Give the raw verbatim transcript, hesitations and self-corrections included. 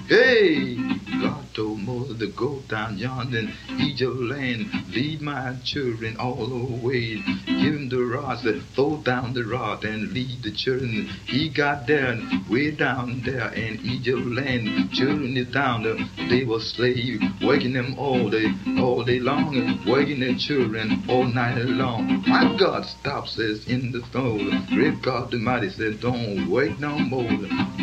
Hey, God told Moses to go down yonder in Egypt land, lead my children all the way. Give him the rod, said, throw down the rod and lead the children. He got there, way down there in Egypt land. Children is down there, they were slaves, working them all day, all day long, working their children all night long. My God stops us in the storm. Great God Almighty said, don't wait no more.